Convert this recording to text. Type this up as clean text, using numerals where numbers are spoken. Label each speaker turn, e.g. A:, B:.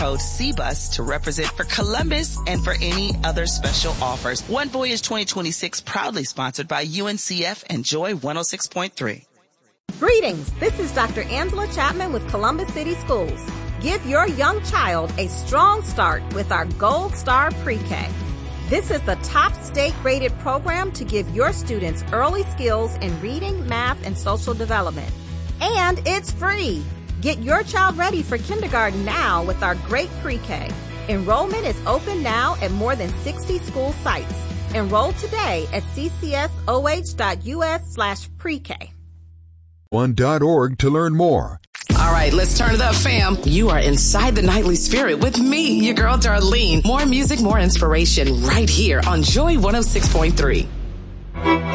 A: Code CBUS to represent for Columbus and for any other special offers. One Voyage 2026 proudly sponsored by UNCF and Joy 106.3.
B: Greetings. This is Dr. Angela Chapman with Columbus City Schools. Give your young child a strong start with our Gold Star Pre-K. This is the top state-rated program to give your students early skills in reading, math, and social development. And it's free. Get your child ready for kindergarten now with our great Pre-K. Enrollment is open now at more than 60 school sites. Enroll today at ccsoh.us/pre-K.
C: One.org to learn more.
D: All right, let's turn it up, fam. You are inside the nightly spirit with me, your girl Darlene. More music, more inspiration right here on Joy 106.3.